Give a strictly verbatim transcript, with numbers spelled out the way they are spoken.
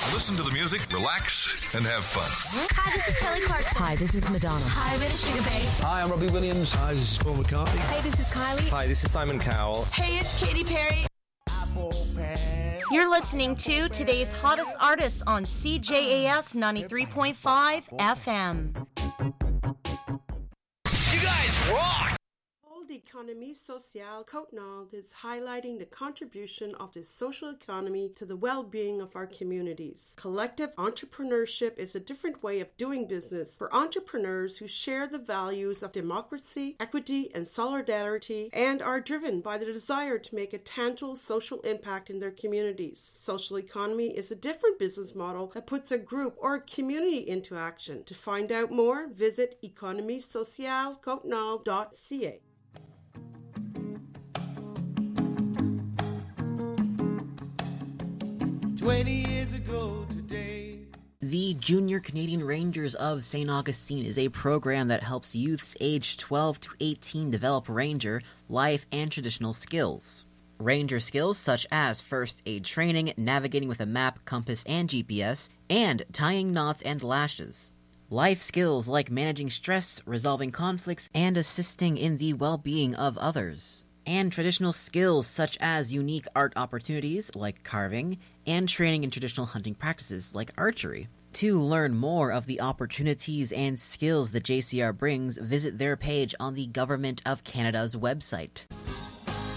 Listen to the music, relax, and have fun. Hi, this is Kelly Clarkson. Hi, this is Madonna. Hi, we're the Sugar Babes. Hi, I'm Robbie Williams. Hi, this is Paul McCartney. Hey, this is Kylie. Hi, this is Simon Cowell. Hey, it's Katy Perry. You're listening to today's hottest artists on C J A S ninety-three point five F M. You guys rock! The Économie Sociale Côte-Nord is highlighting the contribution of the social economy to the well-being of our communities. Collective entrepreneurship is a different way of doing business for entrepreneurs who share the values of democracy, equity, and solidarity and are driven by the desire to make a tangible social impact in their communities. Social economy is a different business model that puts a group or a community into action. To find out more, visit économie sociale côte nord dot c a. Twenty years ago today. The Junior Canadian Rangers of Saint Augustine is a program that helps youths aged twelve to eighteen develop ranger, life, and traditional skills. Ranger skills such as first aid training, navigating with a map, compass, and G P S, and tying knots and lashes. Life skills like managing stress, resolving conflicts, and assisting in the well-being of others. And traditional skills such as unique art opportunities like carving, and training in traditional hunting practices like archery. To learn more of the opportunities and skills that J C R brings, visit their page on the Government of Canada's website.